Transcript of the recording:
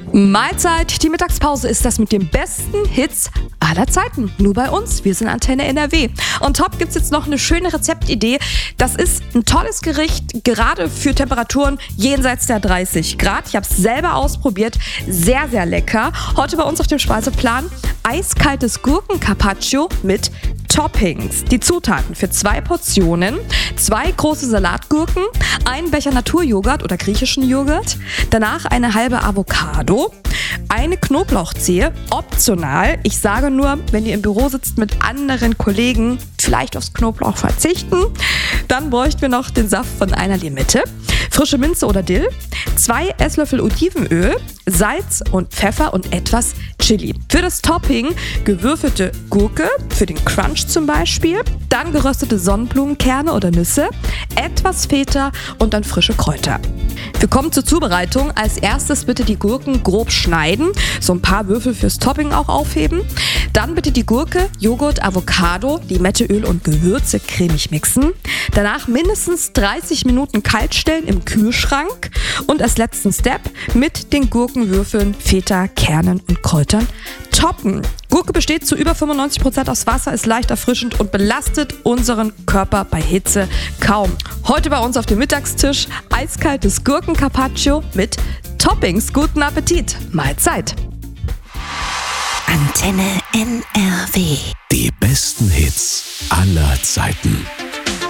Mahlzeit, die Mittagspause ist das mit den besten Hits aller Zeiten. Nur bei uns, wir sind Antenne NRW. Und top gibt's jetzt noch eine schöne Rezeptidee. Das ist ein tolles Gericht, gerade für Temperaturen jenseits der 30 Grad. Ich habe es selber ausprobiert, sehr, sehr lecker. Heute bei uns auf dem Speiseplan eiskaltes Gurken-Carpaccio mit Toppings. Die Zutaten für 2 Portionen: 2 große Salatgurken, 1 Becher Naturjoghurt oder griechischen Joghurt, danach eine halbe Avocado, eine Knoblauchzehe, optional. Ich sage nur, wenn ihr im Büro sitzt mit anderen Kollegen, vielleicht aufs Knoblauch verzichten. Dann bräuchten wir noch den Saft von einer Limette, frische Minze oder Dill, 2 Esslöffel Olivenöl, Salz und Pfeffer und etwas Chili. Für das Topping gewürfelte Gurke, für den Crunch zum Beispiel, dann geröstete Sonnenblumenkerne oder Nüsse, etwas Feta und dann frische Kräuter. Wir kommen zur Zubereitung. Als erstes bitte die Gurken grob schneiden, so ein paar Würfel fürs Topping auch aufheben. Dann bitte die Gurke, Joghurt, Avocado, Limetteöl und Gewürze cremig mixen. Danach mindestens 30 Minuten kalt stellen im Kühlschrank und als letzten Step mit den Gurkenwürfeln, Feta, Kernen und Kräutern toppen. Gurke besteht zu über 95% aus Wasser, ist leicht erfrischend und belastet unseren Körper bei Hitze kaum. Heute bei uns auf dem Mittagstisch eiskaltes Gurken-Carpaccio mit Toppings. Guten Appetit, Mahlzeit! Antenne NRW. Die besten Hits aller Zeiten.